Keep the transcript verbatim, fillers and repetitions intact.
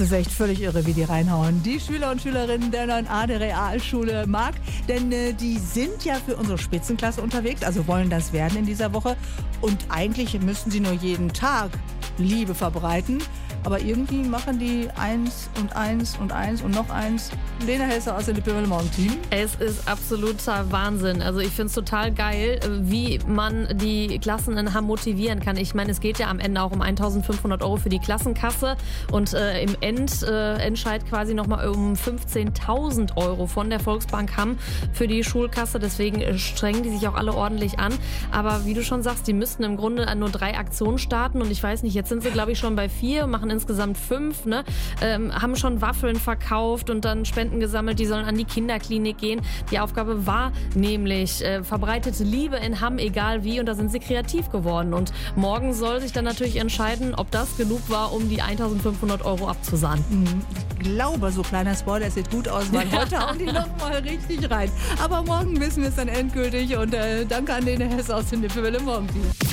Das ist echt völlig irre, wie die reinhauen. Die Schüler und Schülerinnen der neun a der Realschule Mark, denn äh, die sind ja für unsere Spitzenklasse unterwegs, also wollen das werden in dieser Woche. Und eigentlich müssten sie nur jeden Tag Liebe verbreiten. Aber irgendwie machen die eins und eins und eins und noch eins. Lena Hesse aus dem Lippe-Welle-Morgen-Team. Es ist absoluter Wahnsinn. Also ich finde es total geil, wie man die Klassen in Hamm motivieren kann. Ich meine, es geht ja am Ende auch um eintausendfünfhundert Euro für die Klassenkasse und äh, im End, äh, Endscheid quasi nochmal um fünfzehntausend Euro von der Volksbank Hamm für die Schulkasse. Deswegen strengen die sich auch alle ordentlich an. Aber wie du schon sagst, die müssten im Grunde an nur drei Aktionen starten und ich weiß nicht, jetzt sind sie glaube ich schon bei vier, machen insgesamt fünf, ne? ähm, haben schon Waffeln verkauft und dann Spenden gesammelt, die sollen an die Kinderklinik gehen. Die Aufgabe war nämlich, äh, verbreitete Liebe in Hamm, egal wie, und da sind sie kreativ geworden. Und morgen soll sich dann natürlich entscheiden, ob das genug war, um die eintausendfünfhundert Euro abzusahnen. Ich glaube, so kleiner Spoiler, es sieht gut aus, weil heute hauen die nochmal richtig rein. Aber morgen wissen wir es dann endgültig und äh, danke an Lena Hesse aus dem Lippe-Welle-Morgen-Team.